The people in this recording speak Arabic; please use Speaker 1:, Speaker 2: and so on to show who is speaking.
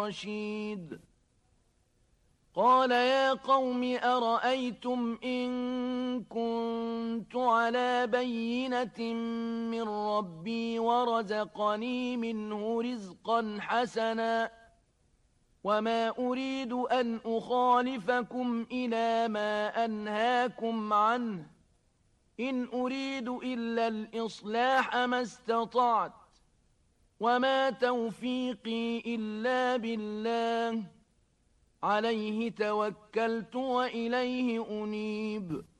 Speaker 1: رشيد قال يا قوم أرأيتم إن كنت على بينة من ربي ورزقني منه رزقا حسنا وما أريد أن أخالفكم إلى ما أنهاكم عنه إن أريد إلا الإصلاح ما استطعت وما توفيقي إلا بالله عليه توكلت وإليه أنيب